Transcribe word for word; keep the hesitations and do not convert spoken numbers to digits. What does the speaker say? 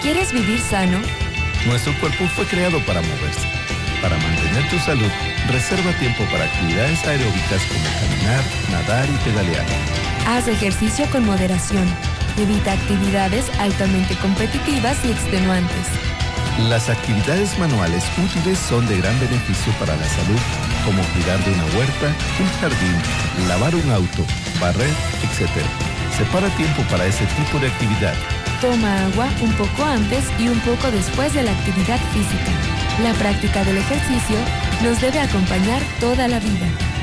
¿Quieres vivir sano? Nuestro cuerpo fue creado para moverse. Para mantener tu salud, reserva tiempo para actividades aeróbicas como caminar, nadar y pedalear. Haz ejercicio con moderación. Evita actividades altamente competitivas y extenuantes. Las actividades manuales útiles son de gran beneficio para la salud, como cuidar de una huerta, un jardín, lavar un auto, barrer, etcétera. Separa tiempo para ese tipo de actividad. Toma agua un poco antes y un poco después de la actividad física. La práctica del ejercicio nos debe acompañar toda la vida.